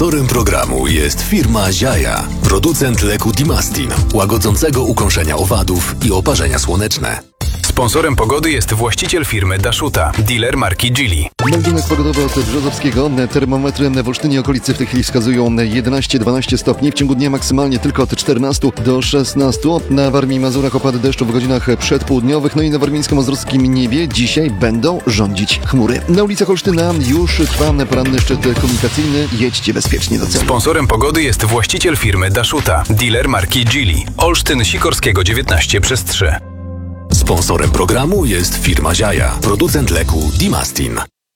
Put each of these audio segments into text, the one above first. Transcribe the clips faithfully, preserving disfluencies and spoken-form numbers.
Sponsorem programu jest firma Ziaja, producent leku Dimastin, łagodzącego ukąszenia owadów i oparzenia słoneczne. Sponsorem pogody jest właściciel firmy Dashuta, dealer marki Geely. Meldunek pogodowy od Brzozowskiego. Termometry w Olsztynie i okolicy w tej chwili wskazują jedenaście dwanaście stopni. W ciągu dnia maksymalnie tylko od czternastu do szesnastu. Na Warmii i Mazurach opady deszczu w godzinach przedpołudniowych. No i na warmińsko-mazurskim niebie dzisiaj będą rządzić chmury. Na ulicach Olsztyna już trwa poranny szczyt komunikacyjny. Jedźcie bezpiecznie do celu. Sponsorem pogody jest właściciel firmy Dashuta, dealer marki Geely. Olsztyn Sikorskiego dziewiętnaście przez trzy. Sponsorem programu jest firma Ziaja, producent leku Dimastin.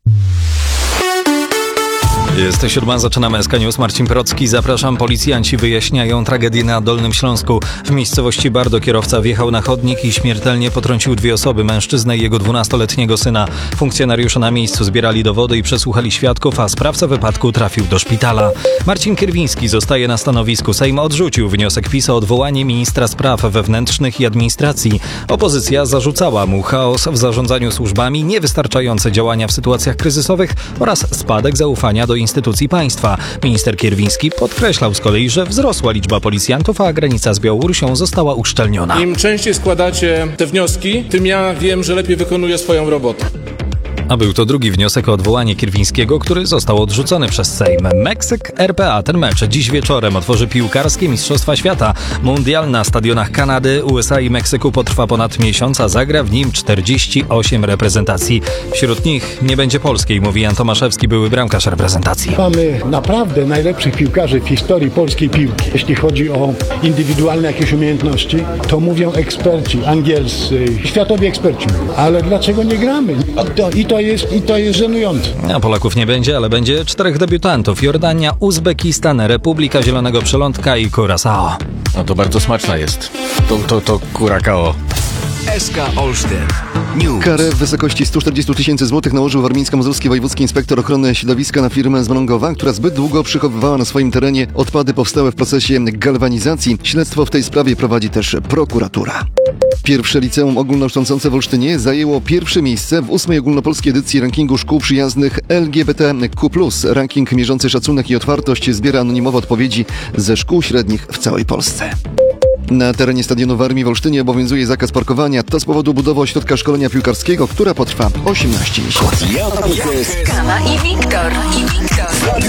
Jest siódma, zaczynamy S K News. Marcin Procki, zapraszam. Policjanci wyjaśniają tragedię na Dolnym Śląsku. W miejscowości Bardo kierowca wjechał na chodnik i śmiertelnie potrącił dwie osoby, mężczyznę i jego dwunastoletniego syna. Funkcjonariusze na miejscu zbierali dowody i przesłuchali świadków, a sprawca wypadku trafił do szpitala. Marcin Kierwiński zostaje na stanowisku. Sejm odrzucił wniosek PiS o odwołanie ministra spraw wewnętrznych i administracji. Opozycja zarzucała mu chaos w zarządzaniu służbami, niewystarczające działania w sytuacjach kryzysowych oraz spadek zaufania do instytucji państwa. Minister Kierwiński podkreślał z kolei, że wzrosła liczba policjantów, a granica z Białorusią została uszczelniona. Im częściej składacie te wnioski, tym ja wiem, że lepiej wykonuję swoją robotę. A był to drugi wniosek o odwołanie Kierwińskiego, który został odrzucony przez Sejm. Meksyk R P A. Ten mecz dziś wieczorem otworzy piłkarskie Mistrzostwa Świata. Mundial na stadionach Kanady, U S A i Meksyku potrwa ponad miesiąc, a zagra w nim czterdzieści osiem reprezentacji. Wśród nich nie będzie polskiej, mówi Jan Tomaszewski, były bramkarz reprezentacji. Mamy naprawdę najlepszych piłkarzy w historii polskiej piłki. Jeśli chodzi o indywidualne jakieś umiejętności, to mówią eksperci angielscy, światowi eksperci. Ale dlaczego nie gramy? I to, i to To jest, I to jest żenujące. A Polaków nie będzie, ale będzie czterech debiutantów. Jordania, Uzbekistan, Republika Zielonego Przylądka i Curaçao. No to bardzo smaczna jest. To, to, to Curacao. S K Olsztyn News. Karę w wysokości stu czterdziestu tysięcy złotych nałożył warmińsko-mazurski wojewódzki inspektor ochrony środowiska na firmę z Mrągowa, która zbyt długo przechowywała na swoim terenie odpady powstałe w procesie galwanizacji. Śledztwo w tej sprawie prowadzi też prokuratura. Pierwsze liceum ogólnokształcące w Olsztynie zajęło pierwsze miejsce w ósmej ogólnopolskiej edycji rankingu szkół przyjaznych L G B T Q plus. Ranking mierzący szacunek i otwartość zbiera anonimowe odpowiedzi ze szkół średnich w całej Polsce. Na terenie stadionu Warmii w Olsztynie obowiązuje zakaz parkowania. To z powodu budowy ośrodka szkolenia piłkarskiego, która potrwa osiemnaście miesięcy. Kama i Wiktor. I Wiktor.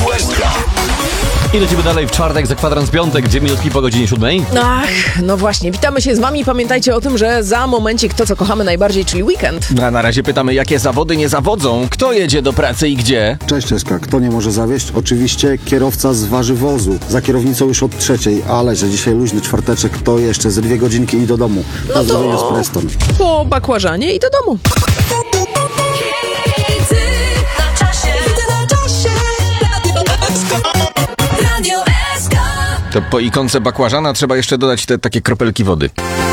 I lecimy dalej w czwartek za kwadrans piątek, dwie minutki po godzinie siódmej. Ach, no właśnie, witamy się z wami. Pamiętajcie o tym, że za momencik to, co kochamy najbardziej, czyli weekend. A na razie pytamy, jakie zawody nie zawodzą, kto jedzie do pracy i gdzie? Cześć Czeska, kto nie może zawieść? Oczywiście kierowca z ważywozu. Za kierownicą już od trzeciej, ale że dzisiaj luźny czwarteczek, to jeszcze ze dwie godzinki i do domu. Pozdrowienia no z Preston. Po bakłażanie i do domu. To po ikonce bakłażana trzeba jeszcze dodać te takie kropelki wody.